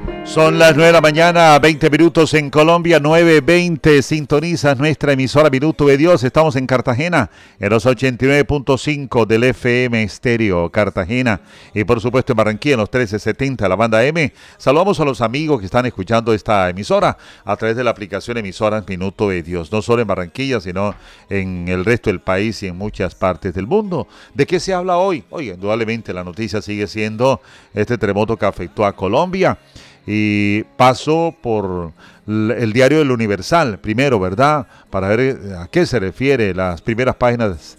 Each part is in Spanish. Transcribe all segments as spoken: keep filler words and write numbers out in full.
Son las nueve de la mañana, veinte minutos en Colombia, nueve veinte. Sintonizas nuestra emisora Minuto de Dios. Estamos en Cartagena, en los ochenta y nueve punto cinco del F M Estéreo Cartagena. Y por supuesto en Barranquilla, en los trece setenta de la banda M. Saludamos a los amigos que están escuchando esta emisora a través de la aplicación Emisoras Minuto de Dios. No solo en Barranquilla, sino en el resto del país y en muchas partes del mundo. ¿De qué se habla hoy? Oye, indudablemente la noticia sigue siendo este terremoto que afectó a Colombia. Y paso por el diario El Universal, primero, ¿verdad? Para ver a qué se refiere las primeras páginas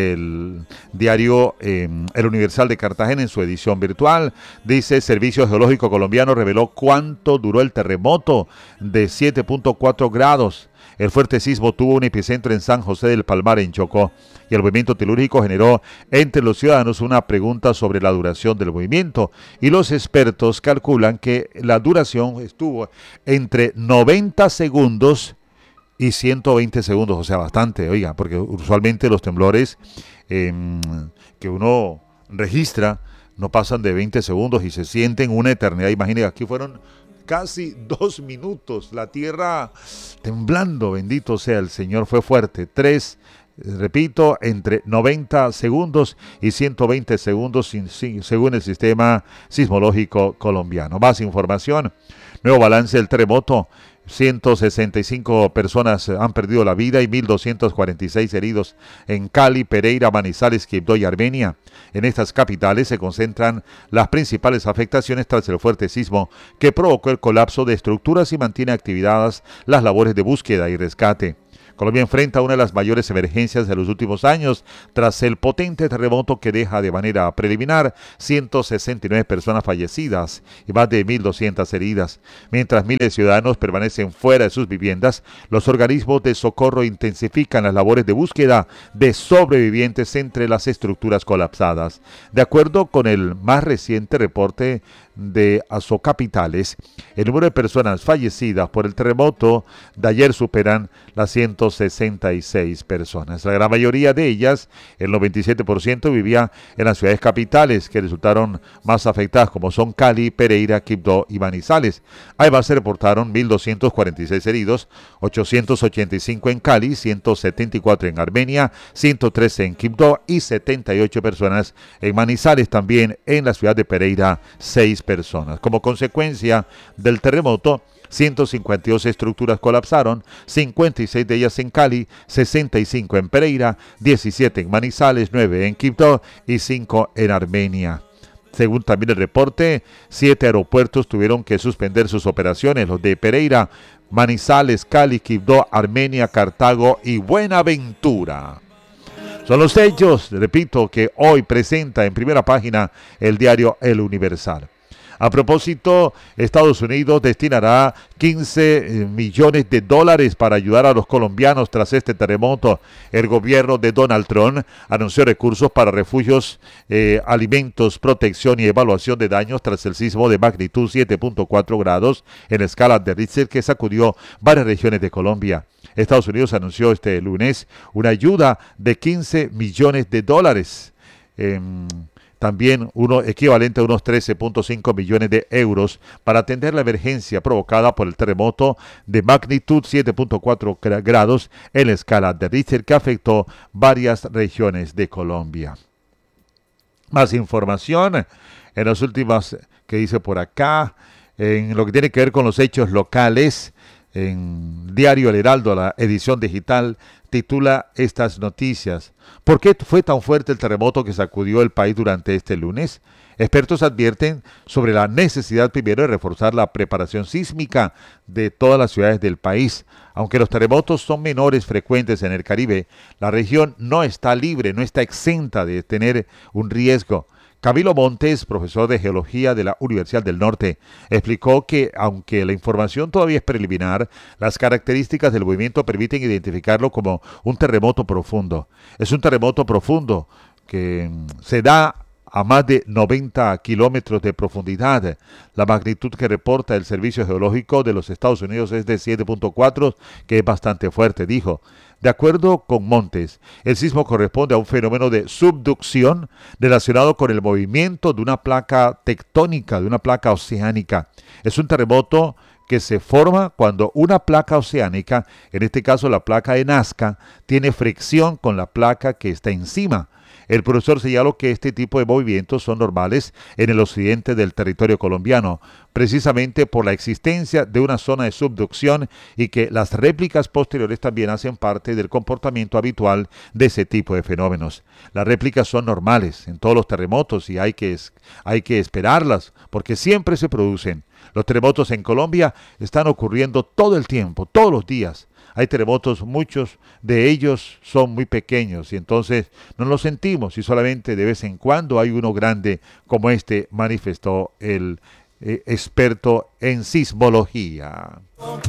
del diario eh, El Universal de Cartagena en su edición virtual. Dice: Servicio Geológico Colombiano reveló cuánto duró el terremoto de siete punto cuatro grados. El fuerte sismo tuvo un epicentro en San José del Palmar, en Chocó, y el movimiento telúrico generó entre los ciudadanos una pregunta sobre la duración del movimiento, y los expertos calculan que la duración estuvo entre noventa segundos y ciento veinte segundos, o sea, bastante, oiga, porque usualmente los temblores eh, que uno registra no pasan de veinte segundos y se sienten una eternidad. Imagínense, aquí fueron casi dos minutos, la tierra temblando, bendito sea el Señor, fue fuerte. Tres, repito, entre noventa segundos y ciento veinte segundos sin, sin, según el sistema sismológico colombiano. Más información, nuevo balance del terremoto. ciento sesenta y cinco personas han perdido la vida y mil doscientos cuarenta y seis heridos en Cali, Pereira, Manizales, Quibdó y Armenia. En estas capitales se concentran las principales afectaciones tras el fuerte sismo que provocó el colapso de estructuras y mantiene activadas las labores de búsqueda y rescate. Colombia enfrenta una de las mayores emergencias de los últimos años tras el potente terremoto que deja de manera preliminar ciento sesenta y nueve personas fallecidas y más de mil doscientas heridas. Mientras miles de ciudadanos permanecen fuera de sus viviendas, los organismos de socorro intensifican las labores de búsqueda de sobrevivientes entre las estructuras colapsadas. De acuerdo con el más reciente reporte de Asocapitales, el número de personas fallecidas por el terremoto de ayer superan las ciento sesenta y seis personas. La gran mayoría de ellas, el noventa y siete por ciento, vivía en las ciudades capitales que resultaron más afectadas, como son Cali, Pereira, Quibdó y Manizales. Además se reportaron mil doscientos cuarenta y seis heridos, ochocientos ochenta y cinco en Cali, ciento setenta y cuatro en Armenia, ciento trece en Quibdó y setenta y ocho personas en Manizales. También en la ciudad de Pereira, seis personas. Como consecuencia del terremoto, ciento cincuenta y dos estructuras colapsaron, cincuenta y seis de ellas en Cali, sesenta y cinco en Pereira, diecisiete en Manizales, nueve en Quibdó y cinco en Armenia. Según también el reporte, siete aeropuertos tuvieron que suspender sus operaciones, los de Pereira, Manizales, Cali, Quibdó, Armenia, Cartago y Buenaventura. Son los hechos, repito, que hoy presenta en primera página el diario El Universal. A propósito, Estados Unidos destinará quince millones de dólares para ayudar a los colombianos tras este terremoto. El gobierno de Donald Trump anunció recursos para refugios, eh, alimentos, protección y evaluación de daños tras el sismo de magnitud siete punto cuatro grados en la escala de Richter que sacudió varias regiones de Colombia. Estados Unidos anunció este lunes una ayuda de quince millones de dólares. Eh, También uno equivalente a unos trece punto cinco millones de euros para atender la emergencia provocada por el terremoto de magnitud siete punto cuatro grados en la escala de Richter que afectó varias regiones de Colombia. Más información en las últimas que dice por acá, en lo que tiene que ver con los hechos locales. En Diario El Heraldo, la edición digital, titula estas noticias. ¿Por qué fue tan fuerte el terremoto que sacudió el país durante este lunes? Expertos advierten sobre la necesidad primero de reforzar la preparación sísmica de todas las ciudades del país. Aunque los terremotos son menores frecuentes en el Caribe, la región no está libre, no está exenta de tener un riesgo. Camilo Montes, profesor de Geología de la Universidad del Norte, explicó que, aunque la información todavía es preliminar, las características del movimiento permiten identificarlo como un terremoto profundo. Es un terremoto profundo que se da a más de noventa kilómetros de profundidad. La magnitud que reporta el Servicio Geológico de los Estados Unidos es de siete punto cuatro, que es bastante fuerte, dijo. De acuerdo con Montes, el sismo corresponde a un fenómeno de subducción relacionado con el movimiento de una placa tectónica, de una placa oceánica. Es un terremoto que se forma cuando una placa oceánica, en este caso la placa de Nazca, tiene fricción con la placa que está encima. El profesor señaló que este tipo de movimientos son normales en el occidente del territorio colombiano, precisamente por la existencia de una zona de subducción y que las réplicas posteriores también hacen parte del comportamiento habitual de ese tipo de fenómenos. Las réplicas son normales en todos los terremotos y hay que, hay que esperarlas porque siempre se producen. Los terremotos en Colombia están ocurriendo todo el tiempo, todos los días. Hay terremotos, muchos de ellos son muy pequeños y entonces no los sentimos y solamente de vez en cuando hay uno grande como este, manifestó el eh, experto en sismología.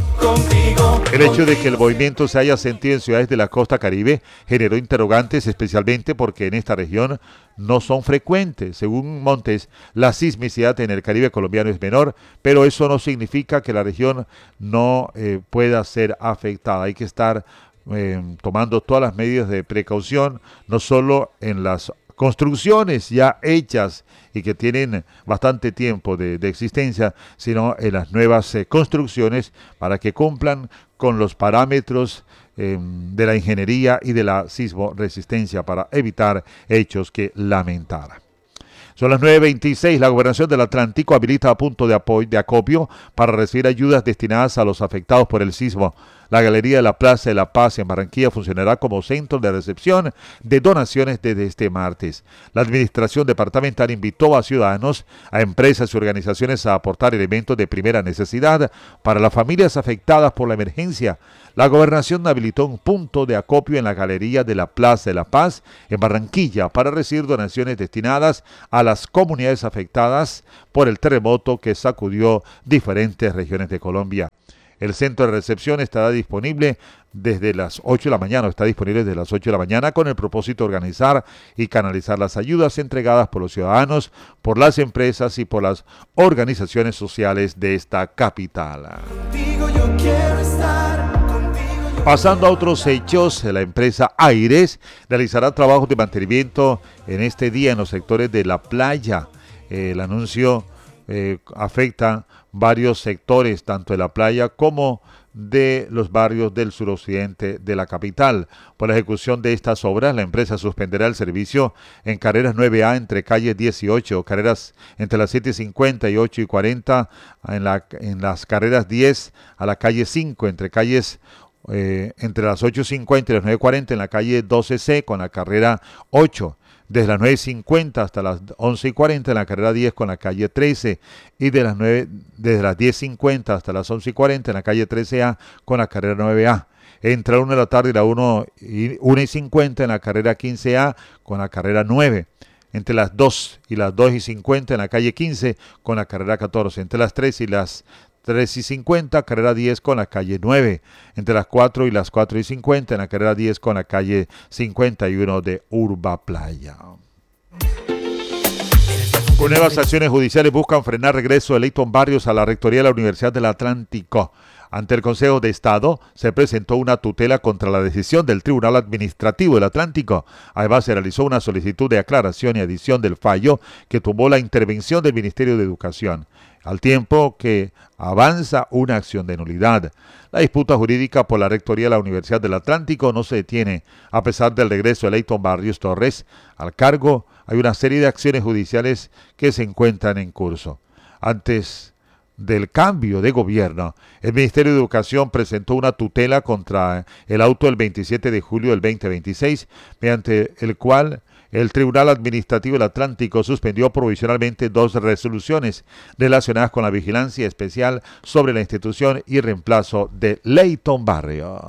El hecho de que el movimiento se haya sentido en ciudades de la costa Caribe generó interrogantes, especialmente porque en esta región no son frecuentes. Según Montes, la sismicidad en el Caribe colombiano es menor, pero eso no significa que la región no eh, pueda ser afectada. Hay que estar eh, tomando todas las medidas de precaución, no solo en las construcciones ya hechas y que tienen bastante tiempo de, de existencia, sino en las nuevas eh, construcciones para que cumplan con los parámetros eh, de la ingeniería y de la sismoresistencia para evitar hechos que lamentar. Son las nueve veintiséis. La Gobernación del Atlántico habilita punto de apoyo de acopio para recibir ayudas destinadas a los afectados por el sismo. La Galería de la Plaza de la Paz en Barranquilla funcionará como centro de recepción de donaciones desde este martes. La Administración Departamental invitó a ciudadanos, a empresas y organizaciones a aportar elementos de primera necesidad para las familias afectadas por la emergencia. La Gobernación habilitó un punto de acopio en la Galería de la Plaza de la Paz en Barranquilla para recibir donaciones destinadas a las comunidades afectadas por el terremoto que sacudió diferentes regiones de Colombia. El centro de recepción estará disponible desde las ocho de la mañana, está disponible desde las ocho de la mañana con el propósito de organizar y canalizar las ayudas entregadas por los ciudadanos, por las empresas y por las organizaciones sociales de esta capital. Contigo yo quiero estar, contigo yo Pasando a otros hechos, la empresa Aires realizará trabajos de mantenimiento en este día en los sectores de la playa. El anuncio eh, afecta varios sectores, tanto de la playa como de los barrios del suroccidente de la capital. Por la ejecución de estas obras, la empresa suspenderá el servicio en carreras nueve A entre calles dieciocho, carreras entre las siete y cincuenta y ocho y cuarenta, en, la, en las carreras diez a la calle cinco, entre calles eh, entre las ocho y cincuenta y las nueve y cuarenta en la calle doce C con la carrera ocho. Desde las nueve y cincuenta hasta las once y cuarenta en la carrera diez con la calle trece y de las nueve, desde las diez y cincuenta hasta las once y cuarenta en la calle trece A con la carrera nueve A. Entre la una de la tarde y la una y cincuenta en la carrera quince A con la carrera nueve. Entre las dos y las dos y cincuenta en la calle quince con la carrera catorce. Entre las tres y las tres y cincuenta, carrera diez con la calle nueve. Entre las cuatro y las cuatro y cincuenta en la carrera diez con la calle cincuenta y uno de Urba Playa. Con nuevas acciones judiciales buscan frenar regreso de Leyton Barrios a la rectoría de la Universidad del Atlántico. Ante el Consejo de Estado se presentó una tutela contra la decisión del Tribunal Administrativo del Atlántico. Además, se realizó una solicitud de aclaración y adición del fallo que tumbó la intervención del Ministerio de Educación, al tiempo que avanza una acción de nulidad. La disputa jurídica por la rectoría de la Universidad del Atlántico no se detiene. A pesar del regreso de Leyton Barrios Torres al cargo, hay una serie de acciones judiciales que se encuentran en curso. Antes del cambio de gobierno, el Ministerio de Educación presentó una tutela contra el auto del veintisiete de julio del veinte veintiséis, mediante el cual el Tribunal Administrativo del Atlántico suspendió provisionalmente dos resoluciones relacionadas con la vigilancia especial sobre la institución y reemplazo de Leyton Barrios.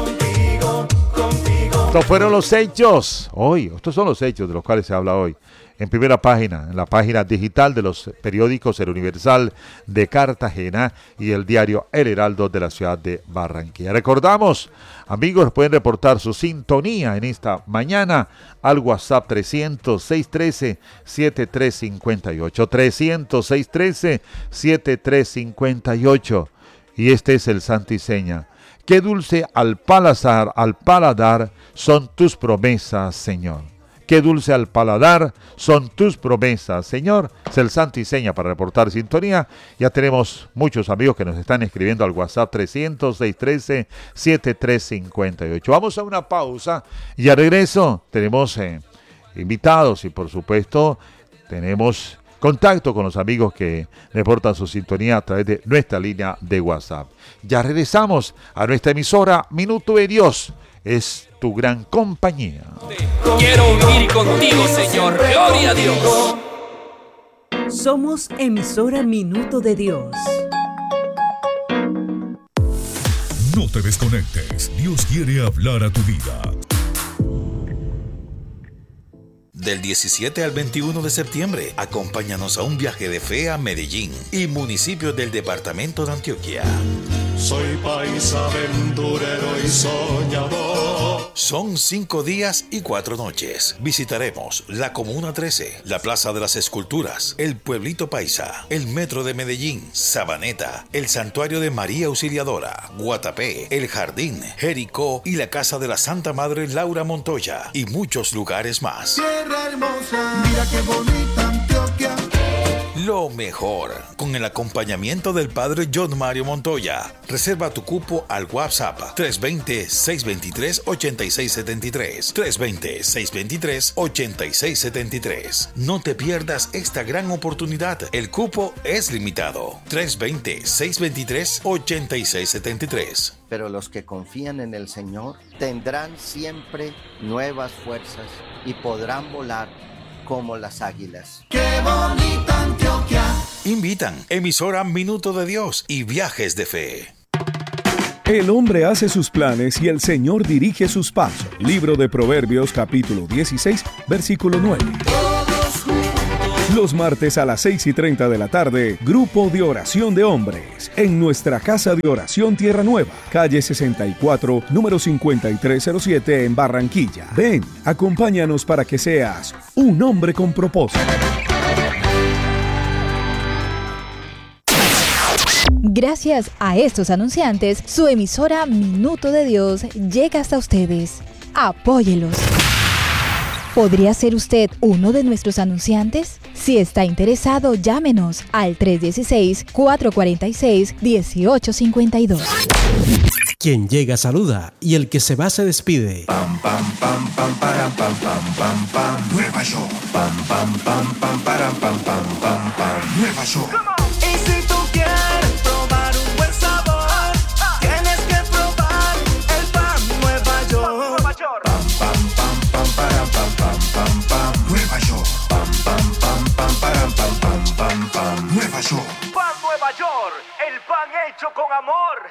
Contigo, contigo. Estos fueron los hechos hoy, estos son los hechos de los cuales se habla hoy en primera página, en la página digital de los periódicos El Universal de Cartagena y el diario El Heraldo de la ciudad de Barranquilla. Recordamos, amigos, pueden reportar su sintonía en esta mañana al WhatsApp trescientos, seiscientos trece, setenta y tres cincuenta y ocho, trescientos, seiscientos trece, setenta y tres cincuenta y ocho. Y este es el santo y seña. Qué dulce al paladar, al paladar son tus promesas, Señor. Qué dulce al paladar son tus promesas, Señor. Es el santo y seña para reportar sintonía. Ya tenemos muchos amigos que nos están escribiendo al WhatsApp trescientos, seiscientos trece, setenta y tres cincuenta y ocho. Vamos a una pausa y al regreso tenemos eh, invitados y por supuesto tenemos contacto con los amigos que reportan su sintonía a través de nuestra línea de WhatsApp. Ya regresamos a nuestra emisora Minuto de Dios. Es tu gran compañía. Quiero vivir contigo, Señor. Gloria a Dios. Somos emisora Minuto de Dios. No te desconectes. Dios quiere hablar a tu vida. Del diecisiete al veintiuno de septiembre, acompáñanos a un viaje de fe a Medellín y municipios del departamento de Antioquia. Soy paisa, aventurero y soñador. Son cinco días y cuatro noches. Visitaremos la Comuna trece, la Plaza de las Esculturas, el Pueblito Paisa, el Metro de Medellín, Sabaneta, el Santuario de María Auxiliadora, Guatapé, el Jardín, Jericó y la Casa de la Santa Madre Laura Montoya y muchos lugares más. Tierra hermosa, mira qué bonita Antioquia. Lo mejor, con el acompañamiento del Padre John Mario Montoya. Reserva tu cupo al WhatsApp tres dos cero, seis dos tres, ocho seis siete tres, tres dos cero, seis dos tres, ocho seis siete tres. No te pierdas esta gran oportunidad. El cupo es limitado. tres dos cero, seis dos tres, ocho seis siete tres. Pero los que confían en el Señor tendrán siempre nuevas fuerzas y podrán volar como las águilas. ¡Qué bonita Antioquia! Invitan emisora Minuto de Dios y Viajes de Fe. El hombre hace sus planes y el Señor dirige sus pasos. Libro de Proverbios, capítulo dieciséis, versículo nueve. Los martes a las seis y treinta de la tarde, Grupo de Oración de Hombres, en nuestra Casa de Oración Tierra Nueva, calle sesenta y cuatro, número cincuenta y tres cero siete en Barranquilla. Ven, acompáñanos para que seas un hombre con propósito. Gracias a estos anunciantes, su emisora Minuto de Dios llega hasta ustedes. Apóyelos. ¿Podría ser usted uno de nuestros anunciantes? Si está interesado, llámenos al tres uno seis, cuatro cuatro seis, uno ocho cinco dos. Quien llega saluda y el que se va se despide. Pam, pam, pam, pam, param, pam, pam, pam, pam. Nueva York. Pam, pam, pam, pam, param, pam, pam, pam, pam. Nueva York. Y si tú quieres probar un buen sabor, tienes que probar el pan Nueva York. Pam, pam, pam, pam, param, pam, pam, pam, pam. Nueva York. Pam, pam, pam, pam, param, pam, pam, pam, pam. Nueva York. Pan Nueva York, el pan hecho con amor.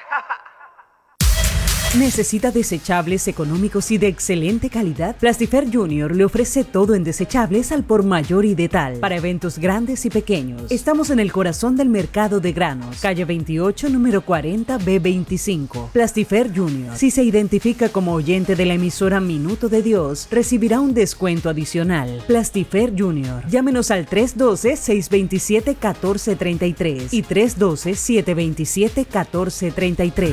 ¿Necesita desechables económicos y de excelente calidad? Plastifer Junior le ofrece todo en desechables al por mayor y de tal, para eventos grandes y pequeños. Estamos en el corazón del mercado de granos, calle veintiocho, número cuarenta B veinticinco. Plastifer Junior. Si se identifica como oyente de la emisora Minuto de Dios, recibirá un descuento adicional. Plastifer Junior. Llámenos al tres uno dos, seis dos siete, uno cuatro tres tres y tres uno dos, siete dos siete, uno cuatro tres tres.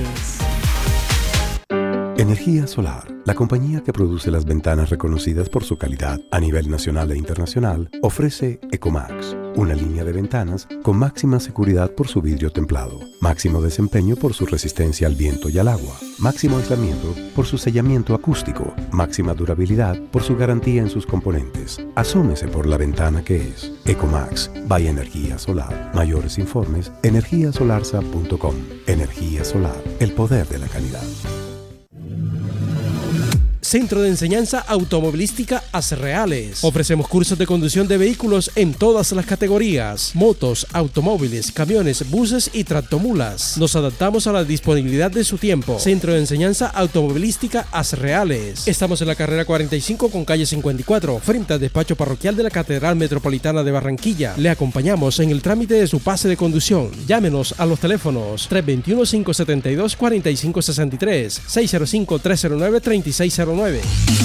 Energía Solar, la compañía que produce las ventanas reconocidas por su calidad a nivel nacional e internacional, ofrece Ecomax, una línea de ventanas con máxima seguridad por su vidrio templado, máximo desempeño por su resistencia al viento y al agua, máximo aislamiento por su sellamiento acústico, máxima durabilidad por su garantía en sus componentes. Asómese por la ventana que es. Ecomax, by Energía Solar. Mayores informes, energía solarsa punto com. Energía Solar, el poder de la calidad. Centro de Enseñanza Automovilística Azreales. Ofrecemos cursos de conducción de vehículos en todas las categorías: motos, automóviles, camiones, buses y tractomulas. Nos adaptamos a la disponibilidad de su tiempo. Centro de Enseñanza Automovilística Azreales. Estamos en la carrera cuarenta y cinco con calle cincuenta y cuatro, frente al despacho parroquial de la Catedral Metropolitana de Barranquilla. Le acompañamos en el trámite de su pase de conducción. Llámenos a los teléfonos tres dos uno, cinco siete dos, cuatro cinco seis tres, seis cero cinco, tres cero nueve, tres seis cero nueve.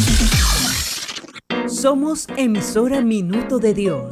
Somos emisora Minuto de Dios.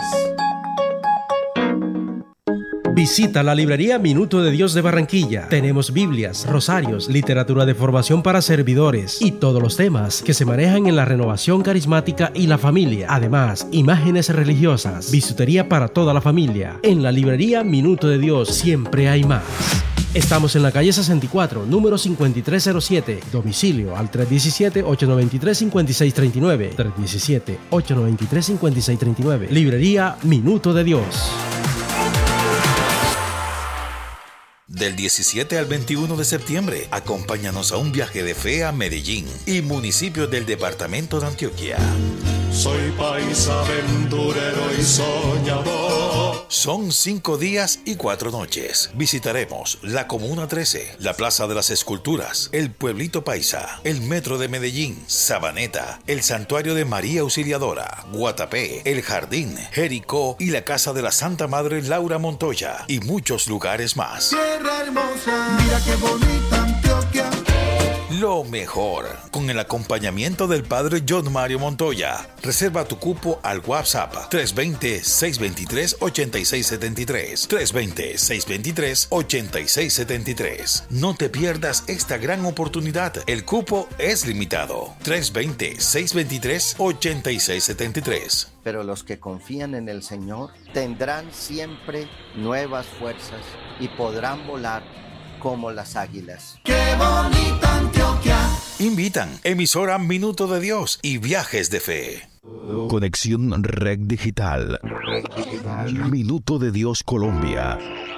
Visita la librería Minuto de Dios de Barranquilla. Tenemos Biblias, rosarios, literatura de formación para servidores y todos los temas que se manejan en la renovación carismática y la familia. Además, imágenes religiosas, bisutería para toda la familia. En la librería Minuto de Dios siempre hay más. Estamos en la calle sesenta y cuatro, número cincuenta y tres cero siete. Domicilio al tres uno siete, ocho nueve tres, cinco seis tres nueve. tres uno siete, ocho nueve tres, cinco seis tres nueve. Librería Minuto de Dios. Del diecisiete al veintiuno de septiembre, acompáñanos a un viaje de fe a Medellín y municipios del departamento de Antioquia. Soy paisa aventurero y soñador. Son cinco días y cuatro noches. Visitaremos la Comuna trece, la Plaza de las Esculturas, el Pueblito Paisa, el Metro de Medellín, Sabaneta, el Santuario de María Auxiliadora, Guatapé, el Jardín, Jericó y la Casa de la Santa Madre Laura Montoya y muchos lugares más. Tierra hermosa, mira qué bonita Antioquia. Lo mejor, con el acompañamiento del Padre John Mario Montoya. Reserva tu cupo al WhatsApp tres dos cero, seis dos tres, ocho seis siete tres. tres dos cero, seis dos tres, ocho seis siete tres. No te pierdas esta gran oportunidad. El cupo es limitado. tres dos cero, seis dos tres, ocho seis siete tres. Pero los que confían en el Señor tendrán siempre nuevas fuerzas y podrán volar como las águilas. ¡Qué bonita Antioquia! Invitan emisora Minuto de Dios y Viajes de Fe. Conexión Red Digital. Minuto de Dios Colombia.